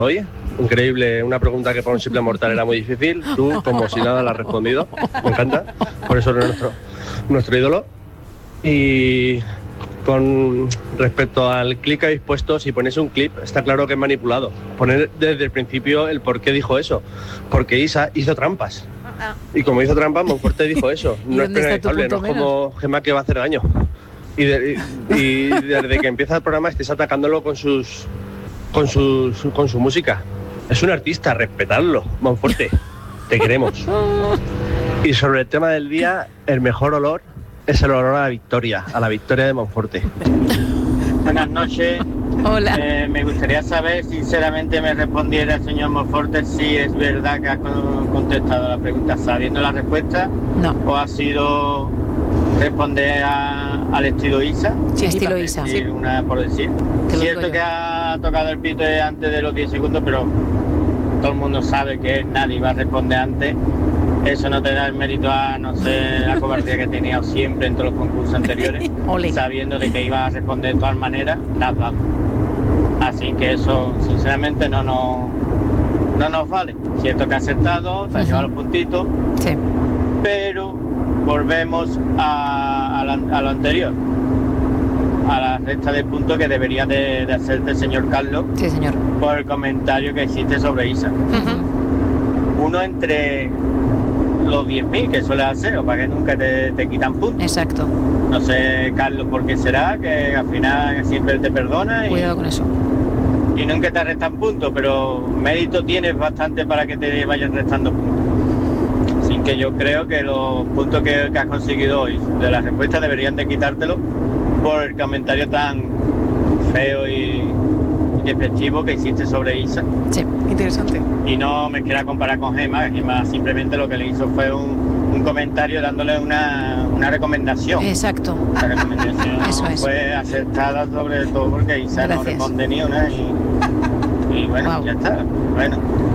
Hoy, increíble, una pregunta que para un simple mortal era muy difícil. Tú, como si nada, la has respondido. Me encanta. Por eso eres nuestro ídolo. Y con respecto al clip que habéis puesto, si ponéis un clip, está claro que es manipulado. Poner desde el principio el por qué dijo eso. Porque Isa hizo trampas. Y como hizo trampas, Monforte dijo eso. No es penalizable, no es como Gemma que va a hacer daño. Y desde que empieza el programa estáis atacándolo con su música. Es un artista, respetadlo, Monforte. Te queremos. Y sobre el tema del día, el mejor olor es el olor a la victoria de Monforte. Buenas noches. Hola. Me gustaría saber, sinceramente, me respondiera el señor Monforte si es verdad que ha contestado la pregunta sabiendo la respuesta. No. O ha sido responder al estilo Isa. Sí, estilo Isa. Sí. Una por decir. Cierto que ha tocado el pito antes de los 10 segundos, pero todo el mundo sabe que nadie va a responder antes. Eso no te da el mérito a, no sé, la cobardía que he tenido siempre en todos los concursos anteriores, sabiendo de que iba a responder de todas maneras, nada. Así que eso, sinceramente, no nos vale. Cierto que ha acertado, te ha llevado los puntitos, sí. Pero volvemos a lo anterior, a la recta de puntos que debería de hacerte el señor Carlos. Sí, señor. Por el comentario que hiciste sobre Isa. Uno entre los 10.000 que suele hacer, o para que nunca te quitan puntos. Exacto. No sé, Carlos, por qué será, que al final siempre te perdona. Cuidado con eso. Y nunca te restan puntos, pero mérito tienes bastante para que te vayan restando puntos. Así que yo creo que los puntos que has conseguido hoy de la respuesta deberían de quitártelo por el comentario tan feo y despectivo que hiciste sobre Isa. Sí, interesante. Y no me quiera comparar con Gemma. Gemma simplemente lo que le hizo fue un comentario dándole una recomendación. Exacto. La recomendación Eso es. fue aceptada sobre todo porque Isa no responde ni una y bueno, wow. Ya está. Bueno,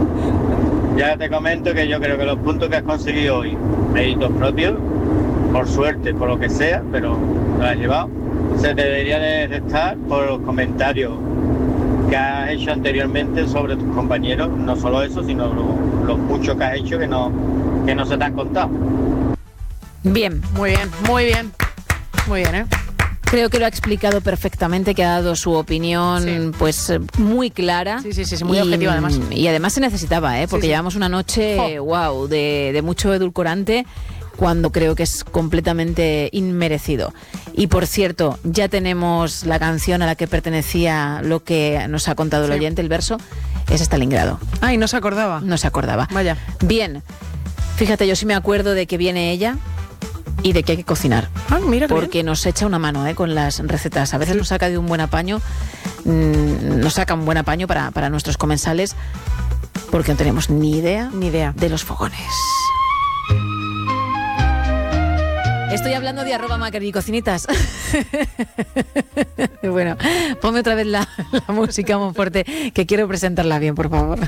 ya te comento que yo creo que los puntos que has conseguido hoy, méritos propios, por suerte, por lo que sea, pero lo has llevado, se te debería de restar por los comentarios que has hecho anteriormente sobre tus compañeros, no solo eso, sino los muchos que has hecho que no se te han contado. Bien, muy bien, muy bien. Muy bien, ¿eh? Creo que lo ha explicado perfectamente, que ha dado su opinión, sí, pues muy clara. Sí, muy objetiva además. Y además se necesitaba, porque llevamos una noche, wow, de mucho edulcorante, cuando creo que es completamente inmerecido. Y por cierto, ya tenemos la canción a la que pertenecía lo que nos ha contado el oyente, el verso, es Stalingrado. Ay, no se acordaba. No se acordaba. Vaya. Bien, fíjate, yo sí me acuerdo de que viene ella y de que hay que cocinar. Ah, mira, porque nos echa una mano con las recetas. A veces nos saca de un buen apaño, nos saca un buen apaño para nuestros comensales, porque no tenemos ni idea de los fogones. Estoy hablando de @macaricocinitas. Bueno, ponme otra vez la música muy fuerte, que quiero presentarla bien, por favor.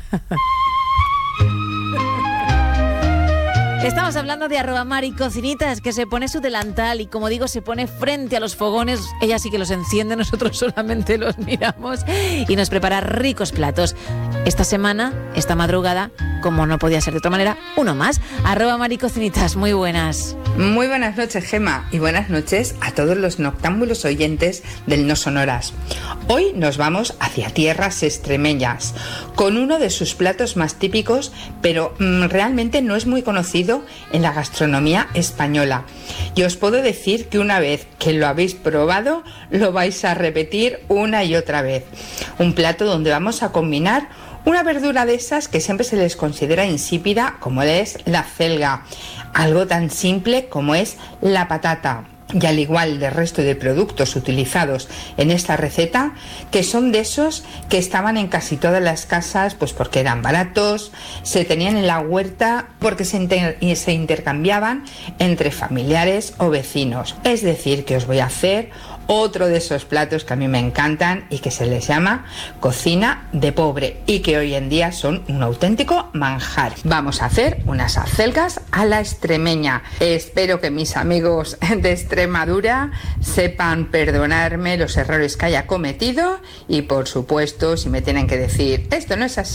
Estamos hablando de @maricocinitas, que se pone su delantal y, como digo, se pone frente a los fogones. Ella sí que los enciende, nosotros solamente los miramos, y nos prepara ricos platos. Esta semana, esta madrugada, como no podía ser de otra manera, uno más. @maricocinitas, muy buenas. Muy buenas noches, Gemma, y buenas noches a todos los noctámbulos oyentes del No Sonoras. Hoy nos vamos hacia tierras extremeñas, con uno de sus platos más típicos, pero realmente no es muy conocido en la gastronomía española. Y os puedo decir que una vez que lo habéis probado, lo vais a repetir una y otra vez. Un plato donde vamos a combinar una verdura de esas que siempre se les considera insípida, como es la acelga, algo tan simple como es la patata. Y al igual del resto de productos utilizados en esta receta, que son de esos que estaban en casi todas las casas, pues porque eran baratos, se tenían en la huerta porque se intercambiaban entre familiares o vecinos. Es decir, que os voy a hacer otro de esos platos que a mí me encantan y que se les llama cocina de pobre y que hoy en día son un auténtico manjar. Vamos a hacer unas acelgas a la extremeña. Espero que mis amigos de Extremadura sepan perdonarme los errores que haya cometido y, por supuesto, si me tienen que decir esto no es así,